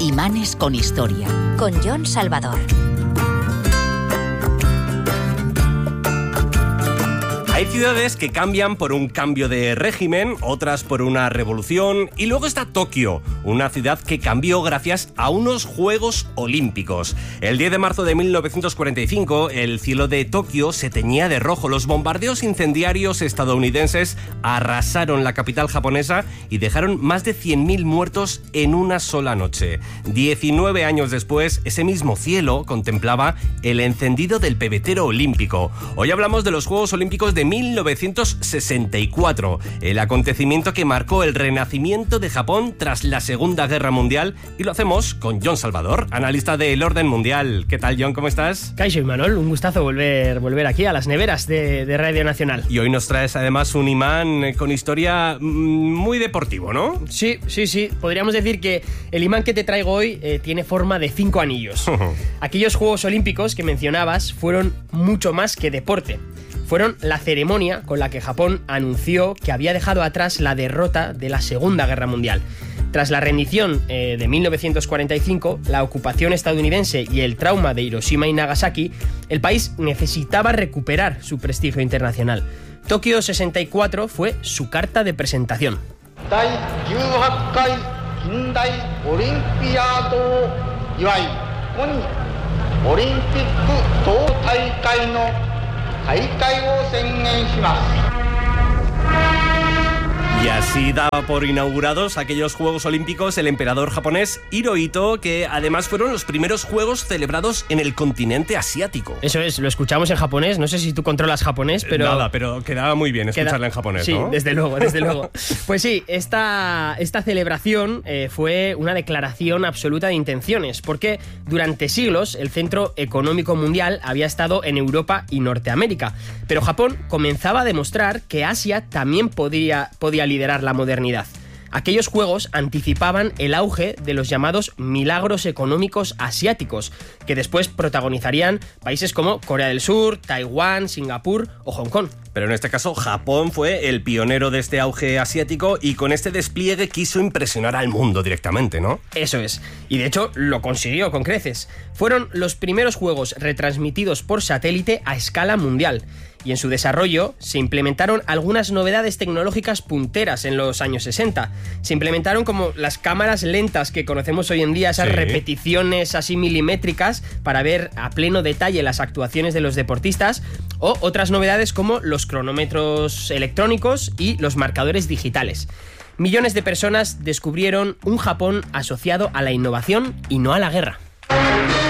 Imanes con historia. Con Jon Salvador. Hay ciudades que cambian por un cambio de régimen, otras por una revolución, y luego está Tokio, una ciudad que cambió gracias a unos Juegos Olímpicos. El 10 de marzo de 1945, el cielo de Tokio se teñía de rojo. Los bombardeos incendiarios estadounidenses arrasaron la capital japonesa y dejaron más de 100.000 muertos en una sola noche. 19 años después, ese mismo cielo contemplaba el encendido del pebetero olímpico. Hoy hablamos de los Juegos Olímpicos de 1964, el acontecimiento que marcó el renacimiento de Japón tras la Segunda Guerra Mundial, y lo hacemos con Jon Salvador, analista del orden mundial. ¿Qué tal, Jon? ¿Cómo estás? Kaixo, Imanol, un gustazo volver aquí a las neveras de Radio Nacional. Y hoy nos traes además un imán con historia muy deportivo, ¿no? Sí. Podríamos decir que el imán que te traigo hoy tiene forma de 5 anillos. Aquellos Juegos Olímpicos que mencionabas fueron mucho más que deporte. Fueron la ceremonia con la que Japón anunció que había dejado atrás la derrota de la Segunda Guerra Mundial. Tras la rendición de 1945, la ocupación estadounidense y el trauma de Hiroshima y Nagasaki, el país necesitaba recuperar su prestigio internacional. Tokio 64 fue su carta de presentación. Y así daba por inaugurados aquellos Juegos Olímpicos el emperador japonés Hirohito, que además fueron los primeros juegos celebrados en el continente asiático. Eso es, lo escuchamos en japonés, no sé si tú controlas japonés, pero... Nada, pero quedaba muy bien escucharla en japonés, sí, ¿no? Sí, desde luego. Pues sí, esta celebración fue una declaración absoluta de intenciones, porque durante siglos el centro económico mundial había estado en Europa y Norteamérica, pero Japón comenzaba a demostrar que Asia también podía liderar la modernidad. Aquellos juegos anticipaban el auge de los llamados milagros económicos asiáticos, que después protagonizarían países como Corea del Sur, Taiwán, Singapur o Hong Kong. Pero en este caso, Japón fue el pionero de este auge asiático y con este despliegue quiso impresionar al mundo directamente, ¿no? Eso es. Y de hecho, lo consiguió con creces. Fueron los primeros juegos retransmitidos por satélite a escala mundial. Y en su desarrollo se implementaron algunas novedades tecnológicas punteras en los años 60. Se implementaron como las cámaras lentas que conocemos hoy en día, esas repeticiones así milimétricas para ver a pleno detalle las actuaciones de los deportistas, o otras novedades como los cronómetros electrónicos y los marcadores digitales. Millones de personas descubrieron un Japón asociado a la innovación y no a la guerra.